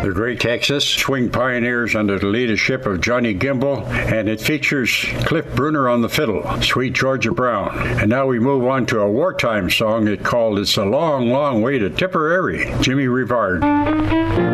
The Great Texas Swing Pioneers under the leadership of Johnny Gimbel, and it features Cliff Bruner on the fiddle, Sweet Georgia Brown. And now we move on to a wartime song called It's a Long, Long Way to Tipperary, Jimmy Rivard.